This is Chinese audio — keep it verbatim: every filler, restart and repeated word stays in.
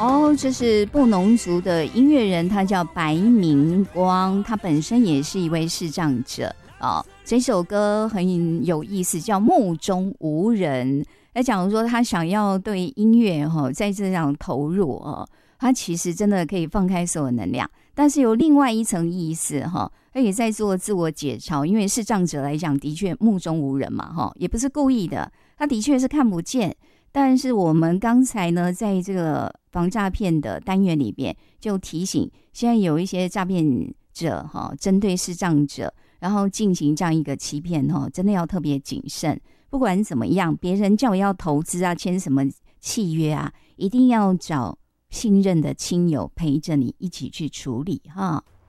哦，这是布农族的音乐人，他叫白明光，他本身也是一位视障者哦。这首歌很有意思，叫《目中无人》。来讲说他想要对音乐哈、哦，在这样投入哦，他其实真的可以放开所有能量，但是有另外一层意思哈、哦，他也在做自我解嘲，因为视障者来讲，的确目中无人嘛哈、哦，也不是故意的，他的确是看不见。但是我们刚才呢，在这个防诈骗的单元里边，就提醒现在有一些诈骗者哈，针对视障者，然后进行这样一个欺骗哈，真的要特别谨慎。不管怎么样，别人叫我要投资啊，签什么契约啊，一定要找信任的亲友陪着你一起去处理哈。